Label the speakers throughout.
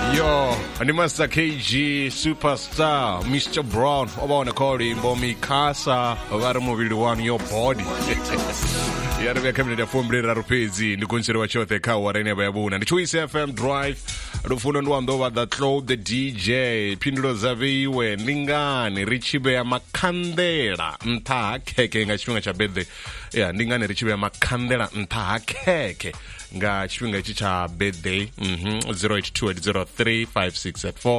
Speaker 1: Yo, ni Master KG Superstar Mr. Brown obona kori mbomi kasa vari muviri one your body yari vyakamira ndafombrera rupedzi ndikonzerwa chothe kawa raine bayabuna ndichoise FM Drive rufuno ndwandova the Cloud the DJ phindulo zaveiwe ndingani richibeya makhandela ntha ha kheke nga chifhinga cha birthday ndingani richibeya makhandela ntha ha kheke nga chifhinga ichi cha birthday 0828035684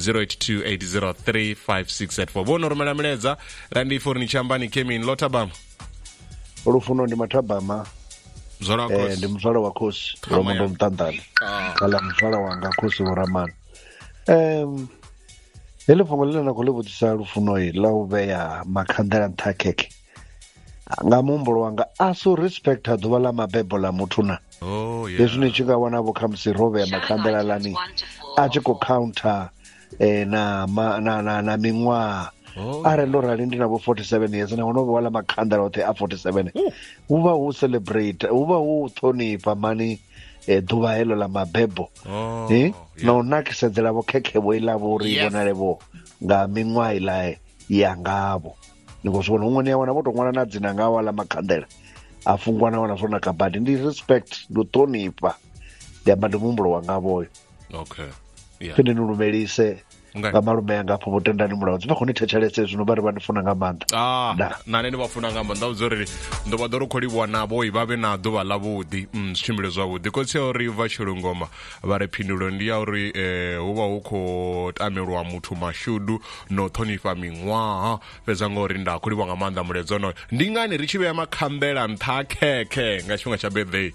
Speaker 1: 0828035684 bono rumela mleza randi phone chambani came in lotabama
Speaker 2: olufuno ndi matabama ndi mzala wa khosi Romando Mtandani kala mzala wanga khosi Woramani ele fongolela na kulevutisa lufuno la ubeya makhandela nthakeke nga mumbolo wanga aso respect aduva la mabebo la mutuna leswi ni chinga wana vo khamsi rove ya makhandela lani achi ko counter na minwa are lo rali ndina vo 47 years na wono wala makhandela othe a 47 uva hu celebrate uva hu thonipa mani duva helo la mabebo no nakisedzela vo khekhe vo ila vo ri bona levo nga minwa ila yangavo nikosona umwe ya wana vo ton'wana na dzina nga wala makhandela afungwa na wana swona kabadi ndi respect ndo thonipa yamba ndi mumbulo wanga voyo phinde nilumelise nga malume yanga apho votendani mulawo dziva khoni thetshelese zwino vari vandifuna nga maanḓa
Speaker 1: nane ndi vafuna nga maanḓa uzori ndo vha ḓo ri kholiwa navo vhavhe na ḓuvha ḽavhuḓi zwitshimbile zwavhuḓi khotsi ya uri va tshilungoma vha ri phindulo ndi ya uri hu vha hu khou tamelwa muthu mashudu no ṱhonifha miṅwaha fhedza ngauri nda kholiwa nga maanḓa muledzi onoyo ndi ngani ri tshi vhea makhandela nṱha khekhe nga tshifhinga tsha birthday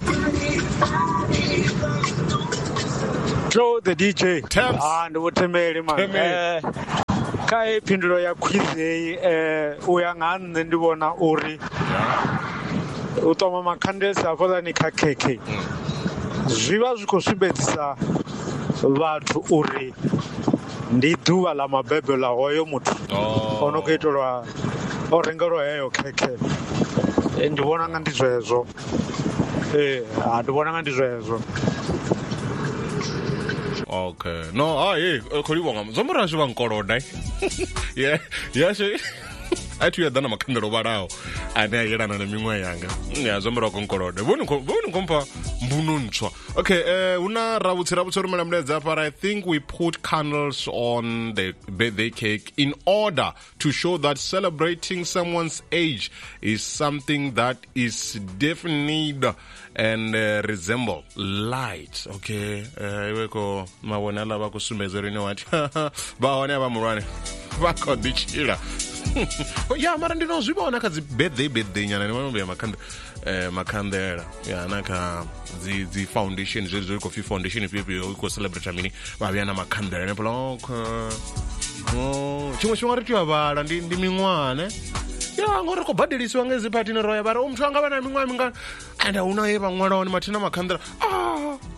Speaker 3: Joe the DJ ndi uthemeli man kai phindulo ya khwizi uya nga nne ndi vhona uri u toma makhandela afhaḽani kha khekhe zwivha zwi khou sumbedzisa vhathu uri ndi ḓuvha ḽa mabebo ḽa hoyo muthu ono khou itelwa o rengelwa heyo khekhe ndi vhona nga ndi zwezwo ndi vhona nga ndi zwezwo.
Speaker 1: Okay. No, kholiwa nga zombora zwi vhankoloda. Yeah, athu ya dana makhandelo vhalaho ane a yelana na miṅwe yanga zombora konkoloda vhoni kompa mbuno ntswa. Okay, una ravutsi rumela mledza apha. I think we put candles on the birthday cake in order to show that celebrating someone's age is something that is definite and resemble light. Okay, iweko mawonela va kusumbeza rini wathi vaone ava mulwane va khodichila ya mara ndino zwivona kha dzi birthday nyana ni vano vya makhandela ya naka dzi foundation zwi ko foundation people ko celebrate mini va vya na makhandela ne block chimwe ri tivhala ndi miṅwane ya ngori ko badelisiwa ngezi party no roya bara umthu anga vha na miṅwane minga anda una ye vha ṅwala woni mathina makhandela